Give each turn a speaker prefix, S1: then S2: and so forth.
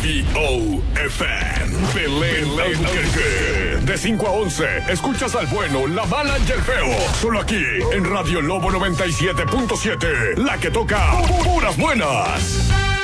S1: WBO-FM, Belén Albuquerque. De 5 a 11, escuchas al bueno, la mala y el feo. Solo aquí, en Radio Lobo 97.7, la que toca puras buenas.